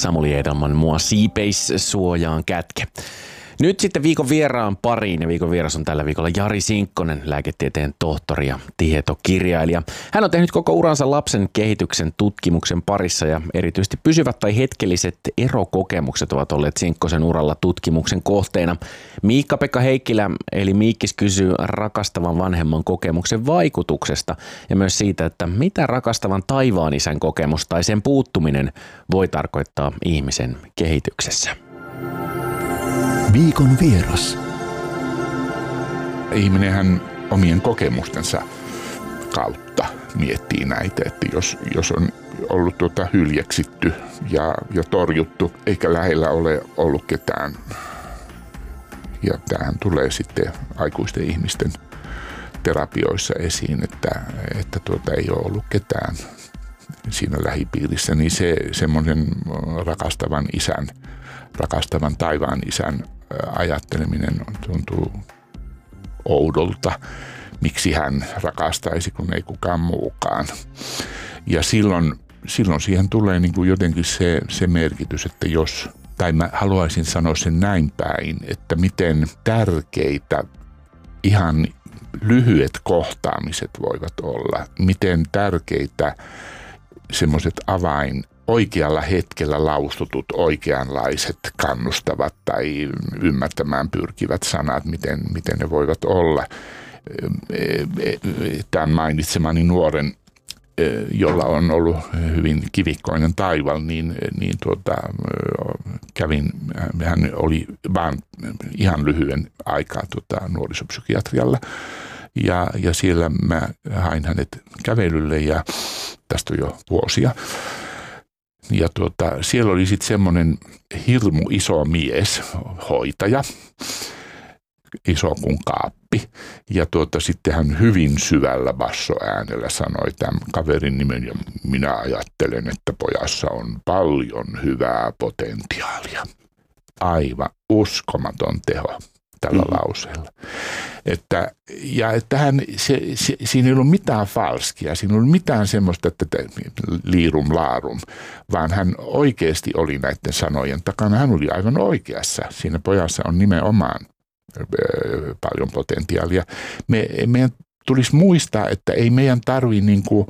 Samuli Edelman mua siipeissuojaan kätke. Nyt sitten viikon vieraan pariin, ja viikon vieras on tällä viikolla Jari Sinkkonen, lääketieteen tohtori ja tietokirjailija. Hän on tehnyt koko uransa lapsen kehityksen tutkimuksen parissa, ja erityisesti pysyvät tai hetkelliset erokokemukset ovat olleet Sinkkosen uralla tutkimuksen kohteena. Miikka-Pekka Heikkilä eli Miikkis kysyy rakastavan vanhemman kokemuksen vaikutuksesta ja myös siitä, että mitä rakastavan taivaan isän kokemus tai sen puuttuminen voi tarkoittaa ihmisen kehityksessä. Viikon vieras. Ihminenhän omien kokemustensa kautta miettii näitä, että jos on ollut hyljeksitty ja torjuttu, eikä lähellä ole ollut ketään. Ja tämähän tulee sitten aikuisten ihmisten terapioissa esiin, että ei ole ollut ketään siinä lähipiirissä, niin se semmoinen rakastavan taivaan isän ajatteleminen tuntuu oudolta. Miksi hän rakastaisi, kun ei kukaan muukaan. Ja silloin siihen tulee niin kuin jotenkin se merkitys, että mä haluaisin sanoa sen näin päin, että miten tärkeitä ihan lyhyet kohtaamiset voivat olla. Miten tärkeitä semmoiset oikealla hetkellä laustutut oikeanlaiset kannustavat tai ymmärtämään pyrkivät sanat, miten ne voivat olla. Tämän mainitsemani nuoren, jolla on ollut hyvin kivikkoinen taival, hän oli vaan ihan lyhyen aikaa nuorisopsykiatrialla. Ja siellä mä hain hänet kävelylle ja tästä on jo vuosia. Ja siellä oli sitten semmoinen hirmu iso mies, hoitaja, iso kuin kaappi. Ja sitten hän hyvin syvällä bassoäänellä sanoi tämän kaverin nimen, ja minä ajattelen, että pojassa on paljon hyvää potentiaalia. Aivan uskomaton teho tällä lauseella. Siinä ei ollut mitään falskia, siinä ei ollut mitään semmoista, että liirum laarum, vaan hän oikeasti oli näiden sanojen takana. Hän oli aivan oikeassa. Siinä pojassa on nimenomaan paljon potentiaalia. Meidän tulisi muistaa, että ei meidän tarvitse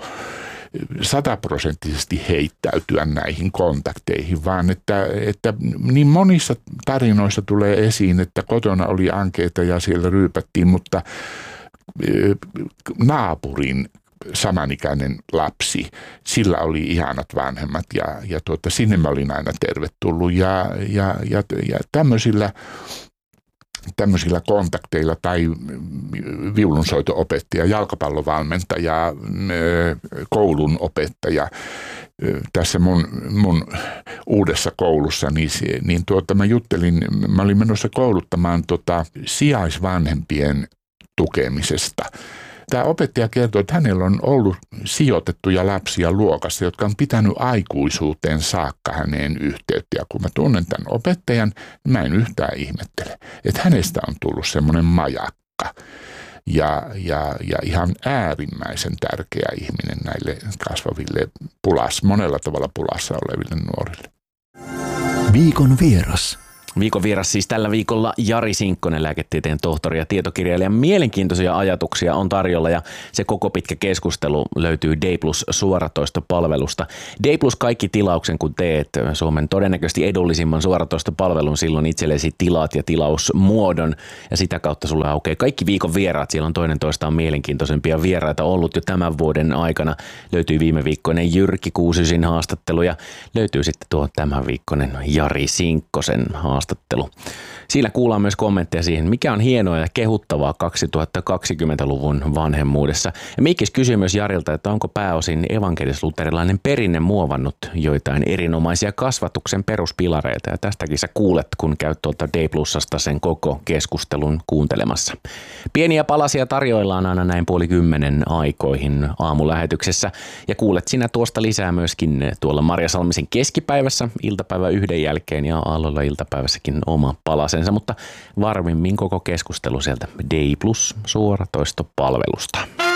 100% heittäytyä näihin kontakteihin, vaan että niin monissa tarinoissa tulee esiin, että kotona oli ankeita ja siellä ryypättiin, mutta naapurin samanikäinen lapsi, sillä oli ihanat vanhemmat ja sinne mä olin aina tervetullut ja tämmöisillä kontakteilla tai viulunsoito-opettaja, jalkapallovalmentaja, koulun opettaja tässä mun uudessa koulussa, mä olin menossa kouluttamaan sijaisvanhempien tukemisesta. Tämä opettaja kertoi, että hänellä on ollut sijoitettuja lapsia luokassa, jotka on pitänyt aikuisuuteen saakka häneen yhteyttä. Ja kun mä tunnen tämän opettajan, niin mä en yhtään ihmettele, että hänestä on tullut semmoinen majakka ja ihan äärimmäisen tärkeä ihminen näille kasvaville monella tavalla pulassa oleville nuorille. Viikon vieras. Viikon vieras siis tällä viikolla Jari Sinkkonen, lääketieteen tohtori ja tietokirjailija. Mielenkiintoisia ajatuksia on tarjolla ja se koko pitkä keskustelu löytyy D+ suoratoistopalvelusta. D+ kaikki tilauksen kun teet Suomen todennäköisesti edullisimman suoratoistopalvelun, silloin itsellesi tilaat ja tilausmuodon ja sitä kautta sulle aukeaa kaikki viikon vieraat. Siellä on toinen toistaan mielenkiintoisempia vieraita ollut jo tämän vuoden aikana. Löytyy viime viikkoinen Jyrki Kuusysin haastattelu ja löytyy sitten tuo tämän viikkoinen Jari Sinkkosen haastattelu. Siinä kuullaan myös kommentteja siihen, mikä on hienoa ja kehuttavaa 2020-luvun vanhemmuudessa. Ja Mikkis kysyy myös Jarilta, että onko pääosin evankelis-luterilainen perinne muovannut joitain erinomaisia kasvatuksen peruspilareita. Ja tästäkin sä kuulet, kun käyt tuolta D+:sta sen koko keskustelun kuuntelemassa. Pieniä palasia tarjoillaan aina näin 9:30 aikoihin aamulähetyksessä. Ja kuulet sinä tuosta lisää myöskin tuolla Marja Salmisen keskipäivässä iltapäivä 1 jälkeen ja aalloilla iltapäivässäkin oma palasensa, mutta varmimmin koko keskustelu sieltä D+ suoratoistopalvelusta.